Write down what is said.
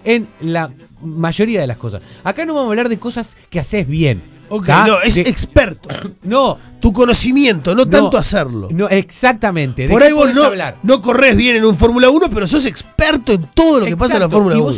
en la mayoría de las cosas. Acá no vamos a hablar de cosas que haces bien. Ok, ¿tá? no, es experto. No. Tu conocimiento, no tanto hacerlo. No, exactamente. Por ahí vos no corres bien en un Fórmula 1, pero sos experto en todo lo que pasa en la Fórmula 1.